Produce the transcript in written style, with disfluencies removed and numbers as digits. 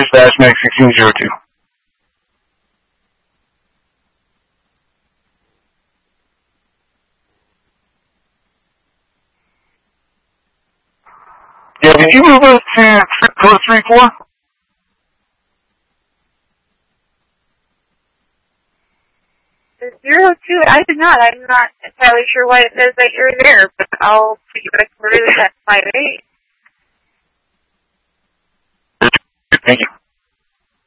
/Max1602. Yeah, did you move us to code 3-4? The 02, I did not. I'm not entirely sure why it says that you're there, but I'll put you back where it is at 5-8. Thank you.